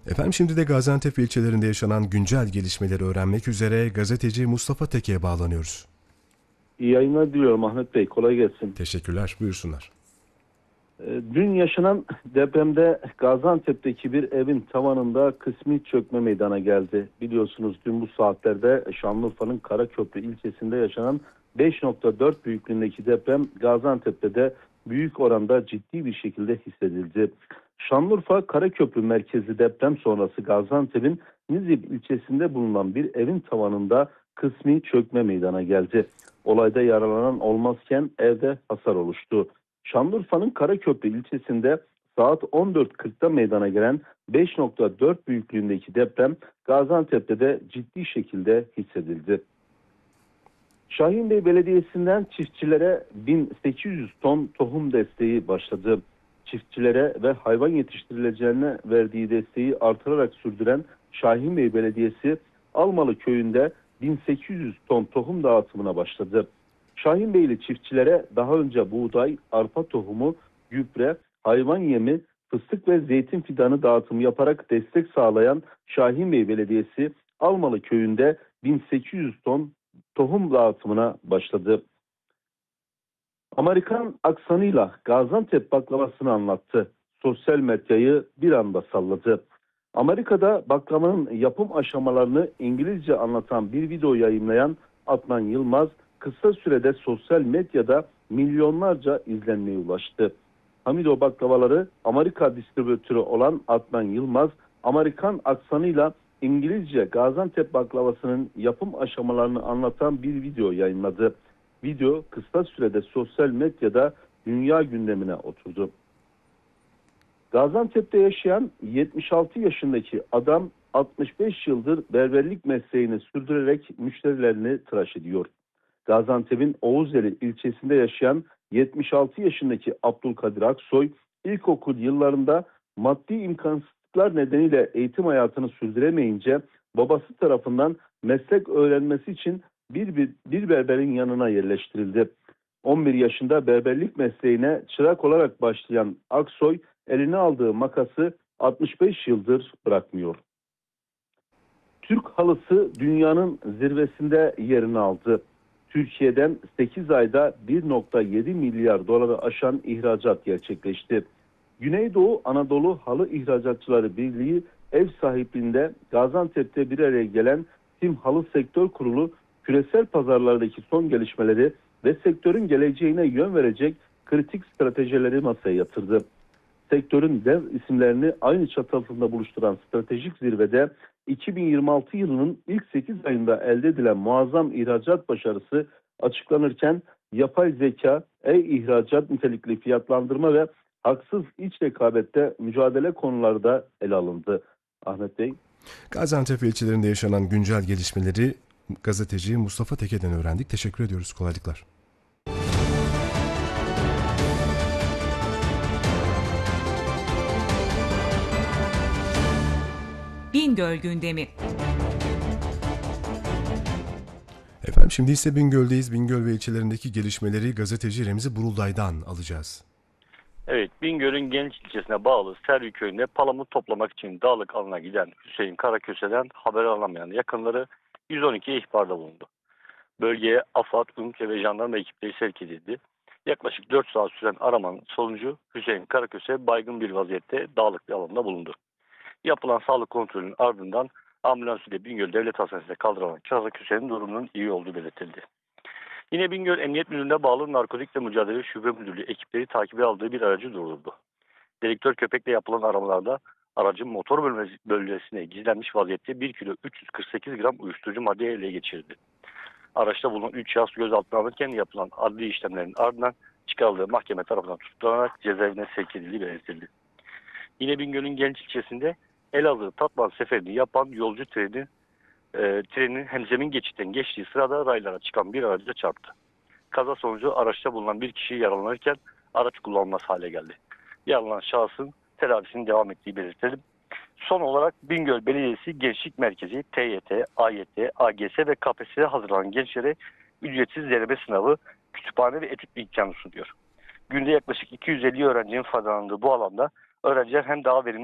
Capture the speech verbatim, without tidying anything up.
Efendim şimdi de Gaziantep ilçelerinde yaşanan güncel gelişmeleri öğrenmek üzere gazeteci Mustafa Teke'ye bağlanıyoruz. İyi yayınlar diliyorum Ahmet Bey. Kolay gelsin. Teşekkürler, buyursunlar. Ee, Dün yaşanan depremde Gaziantep'teki bir evin tavanında kısmi çökme meydana geldi. Biliyorsunuz dün bu saatlerde Şanlıurfa'nın Karaköprü ilçesinde yaşanan beş nokta dört büyüklüğündeki deprem Gaziantep'te de büyük oranda ciddi bir şekilde hissedildi. Şanlıurfa Karaköprü merkezi deprem sonrası Gaziantep'in Nizip ilçesinde bulunan bir evin tavanında kısmi çökme meydana geldi. Olayda yaralanan olmazken evde hasar oluştu. Şanlıurfa'nın Karaköprü ilçesinde saat on dört kırkta meydana gelen beş nokta dört büyüklüğündeki deprem Gaziantep'te de ciddi şekilde hissedildi. Şahinbey Belediyesi'nden çiftçilere bin sekiz yüz ton tohum desteği başladı. Çiftçilere ve hayvan yetiştirileceğine verdiği desteği artırarak sürdüren Şahinbey Belediyesi Almalı köyünde bin sekiz yüz ton tohum dağıtımına başladı. Şahinbeyli çiftçilere daha önce buğday, arpa tohumu, gübre, hayvan yemi, fıstık ve zeytin fidanı dağıtımı yaparak destek sağlayan Şahinbey Belediyesi Almalı köyünde bin sekiz yüz ton tohum dağıtımına başladı. Amerikan aksanıyla Gaziantep baklavasını anlattı. Sosyal medyayı bir anda salladı. Amerika'da baklavanın yapım aşamalarını İngilizce anlatan bir video yayınlayan Adnan Yılmaz kısa sürede sosyal medyada milyonlarca izlenmeye ulaştı. Hamido baklavaları Amerika distribütörü olan Adnan Yılmaz, Amerikan aksanıyla İngilizce Gaziantep baklavasının yapım aşamalarını anlatan bir video yayınladı. Video kısa sürede sosyal medyada dünya gündemine oturdu. Gaziantep'te yaşayan yetmiş altı yaşındaki adam altmış beş yıldır berberlik mesleğini sürdürerek müşterilerini tıraş ediyor. Gaziantep'in Oğuzeli ilçesinde yaşayan yetmiş altı yaşındaki Abdülkadir Aksoy ilkokul yıllarında maddi imkansızlıklar nedeniyle eğitim hayatını sürdüremeyince babası tarafından meslek öğrenmesi için bir, bir, bir berberin yanına yerleştirildi. on bir yaşında berberlik mesleğine çırak olarak başlayan Aksoy eline aldığı makası altmış beş yıldır bırakmıyor. Türk halısı dünyanın zirvesinde yerini aldı. Türkiye'den sekiz ayda bir nokta yedi milyar doları aşan ihracat gerçekleşti. Güneydoğu Anadolu Halı İhracatçıları Birliği ev sahipliğinde Gaziantep'te bir araya gelen Tim Halı Sektör Kurulu küresel pazarlardaki son gelişmeleri ve sektörün geleceğine yön verecek kritik stratejileri masaya yatırdı. Sektörün dev isimlerini aynı çatı altında buluşturan stratejik zirvede iki bin yirmi altı yılının ilk sekiz ayında elde edilen muazzam ihracat başarısı açıklanırken yapay zeka, e-ihracat nitelikli fiyatlandırma ve haksız iç rekabette mücadele konuları da ele alındı. Ahmet Bey. Gaziantep ilçelerinde yaşanan güncel gelişmeleri gazeteci Mustafa Teke'den öğrendik. Teşekkür ediyoruz. Kolaylıklar. Bingöl gündemi. Efendim şimdi ise Bingöl'deyiz. Bingöl ve ilçelerindeki gelişmeleri gazeteci Remzi Burulday'dan alacağız. Evet, Bingöl'ün Genç ilçesine bağlı Servi köyünde palamut toplamak için dağlık alana giden Hüseyin Karaköse'den haber alamayan yakınları yüz on ikiye ihbarda bulundu. Bölgeye AFAD, UNKE ve jandarma ekipleri sevk edildi. Yaklaşık dört saat süren aramanın sonucu Hüseyin Karaköse baygın bir vaziyette dağlık bir alanda bulundu. Yapılan sağlık kontrolünün ardından ambulans ile Bingöl Devlet Hastanesi'ne kaldırılan Karaköse'nin durumunun iyi olduğu belirtildi. Yine Bingöl Emniyet Müdürlüğü'ne bağlı Narkotikle Mücadele Şube Müdürlüğü ekipleri takibe aldığı bir aracı durdurdu. Dedektör köpekle yapılan aramalarda aracın motor bölgesine gizlenmiş vaziyette bir kilo üç yüz kırk sekiz gram uyuşturucu madde ele geçirdi. Araçta bulunan üç şahıs gözaltına alınırken yapılan adli işlemlerin ardından çıkarıldığı mahkeme tarafından tutuklanarak cezaevine sevk edildiği belirtildi. Yine Bingöl'ün Genç ilçesinde Elazığ Tatvan seferini yapan yolcu treni e, trenin hemzemin geçitten geçtiği sırada raylara çıkan bir araca çarptı. Kaza sonucu araçta bulunan bir kişi yaralanırken araç kullanılmaz hale geldi. Yaralanan şahsın tedavisinin devam ettiği belirtelim. Son olarak Bingöl Belediyesi Gençlik Merkezi, T Y T, A Y T, A G S ve K P S S'ye hazırlanan gençlere ücretsiz deneme sınavı, kütüphane ve etüt imkanı sunuyor. Günde yaklaşık iki yüz elli öğrencinin faydalandığı bu alanda öğrenciler hem daha verimli